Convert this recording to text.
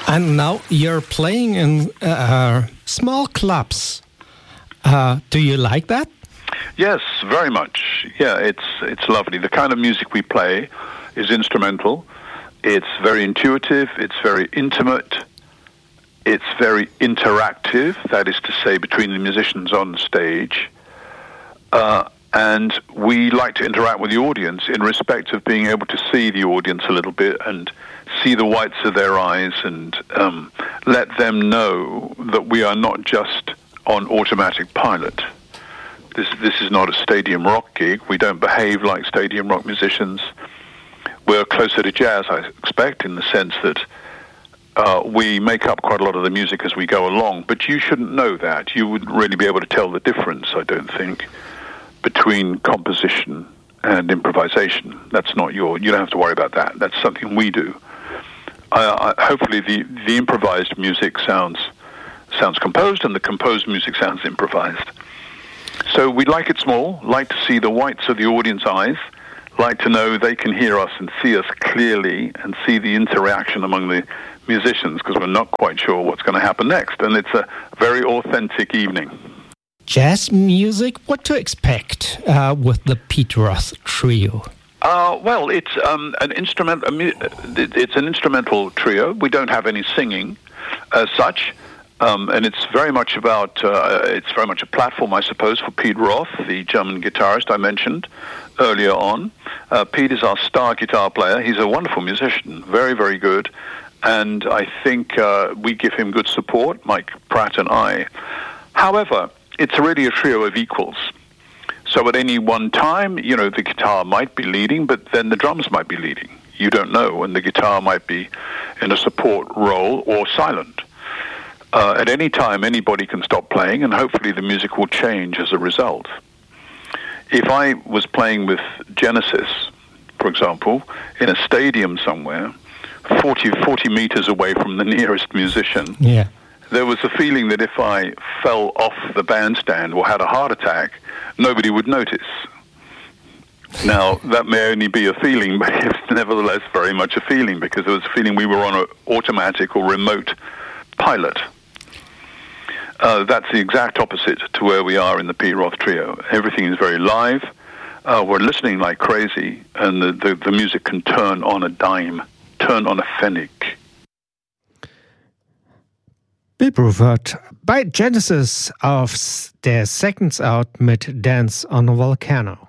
And now you're playing in small clubs. Do you like that? Yes, very much. Yeah, it's lovely. The kind of music we play is instrumental. It's very intuitive. It's very intimate. It's very interactive, that is to say, between the musicians on stage. And we like to interact with the audience in respect of being able to see the audience a little bit and see the whites of their eyes and let them know that we are not just on automatic pilot. This is not a stadium rock gig. We don't behave like stadium rock musicians. We're closer to jazz, I expect, in the sense that we make up quite a lot of the music as we go along. But you shouldn't know that. You wouldn't really be able to tell the difference, I don't think, between composition and improvisation. That's not you don't have to worry about that. That's something we do. Hopefully the improvised music sounds composed, and the composed music sounds improvised. So we like it small, like to see the whites of the audience eyes, like to know they can hear us and see us clearly and see the interaction among the musicians, because we're not quite sure what's going to happen next. And it's a very authentic evening. Jazz music, what to expect with the Pete Roth Trio? Well, it's an instrumental trio. We don't have any singing as such, and it's very much about a platform, I suppose, for Pete Roth, the German guitarist I mentioned earlier on. Pete is our star guitar player. He's a wonderful musician, very, very good, and I think we give him good support, Mike Pratt and I. However, it's really a trio of equals. So at any one time, the guitar might be leading, but then the drums might be leading. You don't know, and the guitar might be in a support role or silent. At any time, anybody can stop playing, and hopefully the music will change as a result. If I was playing with Genesis, for example, in a stadium somewhere, 40 meters away from the nearest musician, yeah, there was a feeling that if I fell off the bandstand or had a heart attack, nobody would notice. Now, that may only be a feeling, but it's nevertheless very much a feeling, because it was a feeling we were on an automatic or remote pilot. That's the exact opposite to where we are in the Pete Roth Trio. Everything is very live. We're listening like crazy, and the music can turn on a dime, turn on a pfennig. Bill Bruford bei Genesis auf der Seconds Out mit Dance on a Volcano.